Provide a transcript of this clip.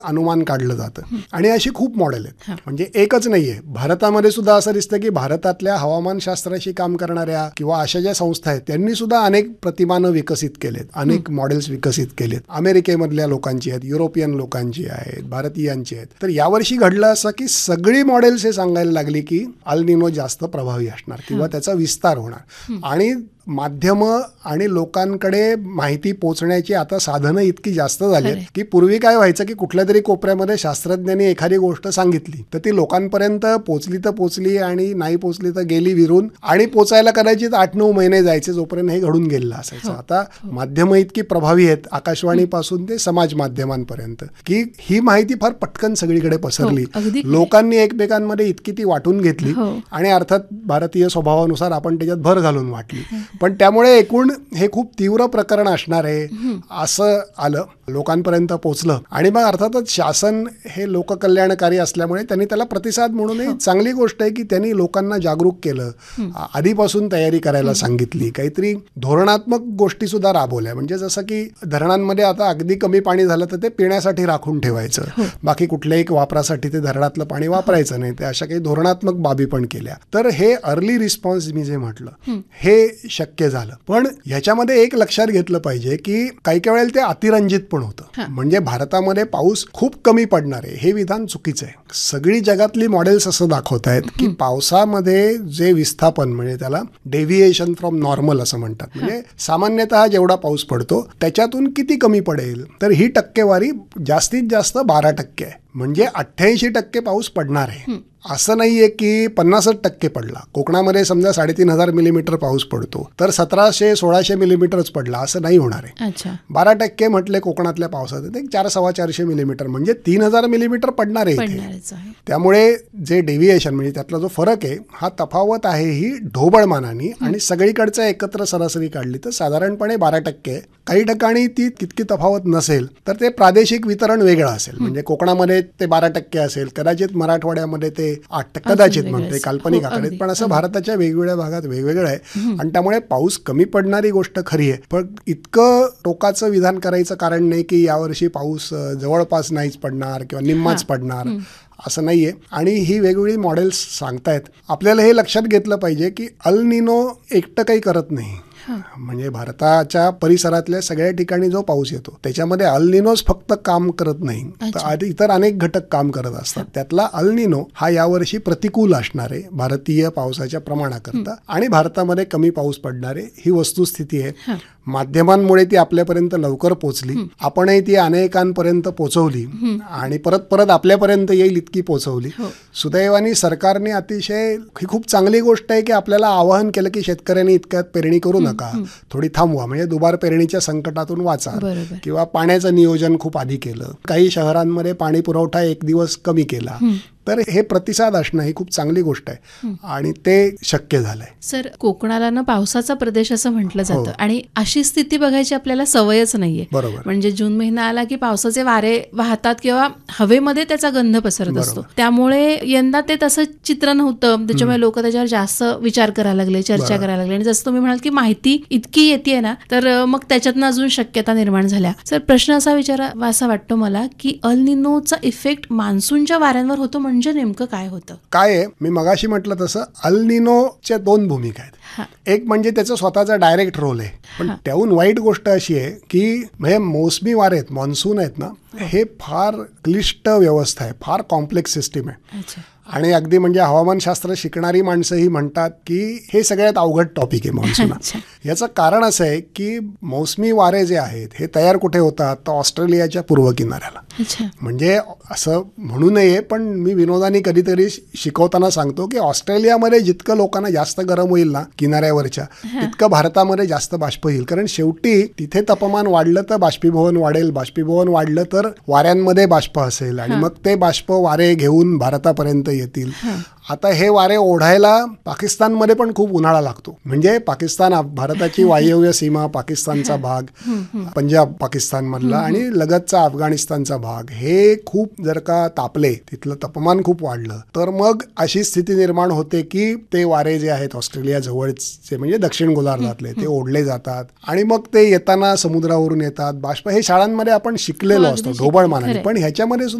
अनुमान काढलं जातं. आणि अशी खूप मॉडेल आहेत, म्हणजे एकच नाहीये. भारतामध्ये सुद्धा असं दिसतं की भारतातल्या हवामानशास्त्राशी काम करणाऱ्या किंवा अशा ज्या संस्था आहेत त्यांनी सुद्धा अनेक प्रतिमानं विकसित केलेत, अनेक मॉडेल्स विकसित केलेत. अमेरिकेमधल्या लोकांची आहेत, युरोपियन लोकांची आहेत, भारतीयांची आहेत. तर यावर्षी घडलं असं की सगळी मॉडेल्स हे सांगायला लागली की अल निनो जास्त प्रभावी असणार किंवा त्याचा विस्तार होणार. आणि माध्यमं आणि लोकांकडे माहिती पोहोचण्याची आता साधनं इतकी जास्त झाली आहेत की पूर्वी काय व्हायचं की कुठल्या तरी कोपऱ्यामध्ये शास्त्रज्ञांनी एखादी गोष्ट सांगितली तर ती लोकांपर्यंत पोचली तर पोचली आणि नाही पोचली तर गेली विरून, आणि पोचायला कदाचित 8-9 महिने जायचे जोपर्यंत हे घडून गेलेलं असायचं. आता माध्यमं इतकी प्रभावी आहेत, आकाशवाणीपासून ते समाज माध्यमांपर्यंत, की ही माहिती फार पटकन सगळीकडे पसरली. लोकांनी एकमेकांमध्ये इतकी ती वाटून घेतली आणि अर्थात भारतीय स्वभावानुसार आपण त्याच्यात भर घालून वाटली. पण त्यामुळे एकूण हे खूप तीव्र प्रकरण असणार आहे असं आलं, लोकांपर्यंत पोचलं. आणि मग अर्थातच शासन हे लोककल्याणकारी असल्यामुळे त्यांनी त्याला प्रतिसाद म्हणून चांगली गोष्ट आहे की त्यांनी लोकांना जागरूक केलं, आधीपासून तयारी करायला सांगितली, काहीतरी धोरणात्मक गोष्टी सुद्धा राबवल्या. म्हणजे जसं की धरणांमध्ये आता अगदी कमी पाणी झालं तर ते पिण्यासाठी राखून ठेवायचं, बाकी कुठल्याही वापरासाठी ते धरणातलं पाणी वापरायचं नाही, ते अशा काही धोरणात्मक बाबी पण केल्या. तर हे अर्ली रिस्पॉन्स मी जे म्हटलं हे शक्य झालं. पण ह्याच्यामध्ये एक लक्षात घेतलं पाहिजे की काही काही वेळेला ते अतिरंजित पण होतं. म्हणजे भारतामध्ये पाऊस खूप कमी पडणार आहे हे विधान चुकीचं आहे. सगळी जगातली मॉडेल्स असं दाखवत आहेत की पावसामध्ये जे विस्थापन, म्हणजे त्याला डेव्हिएशन फ्रॉम नॉर्मल असं म्हणतात, म्हणजे सामान्यतः जेवढा पाऊस पडतो त्याच्यातून किती कमी पडेल, तर ही टक्केवारी जास्तीत जास्त 12% आहे. म्हणजे 88% पाऊस पडणार आहे. असं नाहीये की 50% पडला. कोकणामध्ये समजा 3,500 मिलीमीटर पाऊस पडतो तर 1,700-1,600 मिलीमीटरच पडला असं नाही होणार आहे. 12% म्हटले कोकणातल्या पावसात ते 400-450 मिलीमीटर, म्हणजे 3,000 मिलीमीटर पडणार आहे. त्यामुळे जे डेव्हिएशन म्हणजे त्यातला जो फरक आहे हा तफावत आहे ही ढोबळमानाने, आणि सगळीकडचं एकत्र सरासरी काढली तर साधारणपणे 12%. काही ठिकाणी ती तितकी तफावत नसेल तर ते प्रादेशिक वितरण वेगळं असेल. म्हणजे कोकणामध्ये ते 12% असेल, कदाचित मराठवाड्यामध्ये ते 8%, कदाचित म्हणते काल्पनिक आकडेत, पण असं भारताच्या वेगवेगळ्या भागात वेगवेगळं आहे. आणि त्यामुळे पाऊस कमी पडणारी गोष्ट खरी आहे, पण इतकं टोकाचं विधान करायचं कारण नाही की यावर्षी पाऊस जवळपास नाहीच पडणार किंवा निम्माच पडणार असं नाहीये. आणि ही वेगवेगळी मॉडेल्स सांगतायत. आपल्याला हे लक्षात घेतलं पाहिजे की अल निनो एकटं काही करत नाही. म्हणजे भारताच्या परिसरातल्या सगळ्या ठिकाणी जो पाऊस येतो त्याच्यामध्ये अल निनोच फक्त काम करत नाही, तर इतर अनेक घटक काम करत असतात. त्यातला अल निनो हा यावर्षी प्रतिकूल असणार आहे भारतीय पावसाच्या प्रमाणाकरता, आणि भारतामध्ये कमी पाऊस पडणार आहे ही वस्तुस्थिती आहे. माध्यमांमुळे ती आपल्यापर्यंत लवकर पोचली, आपणही ती अनेकांपर्यंत पोचवली आणि परत परत आपल्यापर्यंत येईल इतकी पोचवली. सुदैवाने सरकारने अतिशय ही खूप चांगली गोष्ट आहे की आपल्याला आवाहन केलं की शेतकऱ्यांनी इतक्यात पेरणी करू नका, थोडी थांबवा, म्हणजे दुबार पेरणीच्या संकटातून वाचा. किंवा पाण्याचं नियोजन खूप आधी केलं, काही शहरांमध्ये पाणी पुरवठा 1 दिवस कमी केला. तर हे प्रतिसाद असणं ही खूप चांगली गोष्ट आहे आणि ते शक्य झालंय. सर, कोकणाला ना पावसाचा प्रदेश असं म्हटलं जातं आणि अशी स्थिती बघायची आपल्याला सवयच नाहीये. बरोबर. म्हणजे जून महिना आला की पावसाचे वारे वाहतात किंवा हवेमध्ये त्याचा गंध पसरत असतो. त्यामुळे यंदा ते तसं चित्र नव्हतं, त्याच्यामुळे लोक त्याच्यावर जास्त विचार करायला लागले, चर्चा करायला लागले. आणि जसं तुम्ही म्हणाल की माहिती इतकी येते ना, तर मग त्याच्यातनं अजून शक्यता निर्माण झाल्या. सर, प्रश्न असा विचारावा असा वाटतो मला की अल निनोचा इफेक्ट मान्सूनच्या वाऱ्यांवर होतो, म्हणजे नेमकं काय होतं? काय आहे, मी मगाशी म्हटलं तसं अल निनोच्या 2 भूमिका आहेत. एक म्हणजे त्याचा स्वतःचा डायरेक्ट रोल आहे, पण त्याहून वाईट गोष्ट अशी आहे की हे मोसमी वारे आहेत, मान्सून आहेत ना, हे फार क्लिष्ट व्यवस्था आहे, फार कॉम्प्लेक्स सिस्टीम आहे. आणि अगदी म्हणजे हवामानशास्त्र शिकणारी माणसंही म्हणतात की हे सगळ्यात अवघड टॉपिक आहे मान्सून. याचं कारण असं आहे की मोसमी वारे जे आहेत हे तयार कुठे होतात, तर ऑस्ट्रेलियाच्या पूर्व किनाऱ्याला. म्हणजे असं म्हणू नये, पण मी विनोदाने कधीतरी शिकवताना सांगतो की ऑस्ट्रेलियामध्ये जितकं लोकांना जास्त गरम होईल ना किनाऱ्यावरच्या, तितकं भारतामध्ये जास्त बाष्प येईल. कारण शेवटी तिथे तापमान वाढलं तर बाष्पीभवन वाढेल, बाष्पीभवन वाढलं तर वाऱ्यांमध्ये बाष्प असेल आणि मग ते बाष्प वारे घेऊन भारतापर्यंत येतील. आता हे वारे ओढायला पाकिस्तानमध्ये पण खूप उन्हाळा लागतो. म्हणजे पाकिस्तान, भारताची वायव्य सीमा, पाकिस्तानचा भाग, पंजाब पाकिस्तान मधला आणि लगतचा अफगाणिस्तानचा भाग, हे खूप जर का तापले, तिथलं तापमान खूप वाढलं, तर मग अशी स्थिती निर्माण होते की ते वारे जे आहेत ऑस्ट्रेलिया जवळचे म्हणजे दक्षिण गोलार्धातले ते ओढले जातात आणि मग ते येताना समुद्रावरून येतात. बाष्प हे शाळांमध्ये आपण शिकलेलो असतो ढोबळ मानाने, पण ह्याच्यामध्ये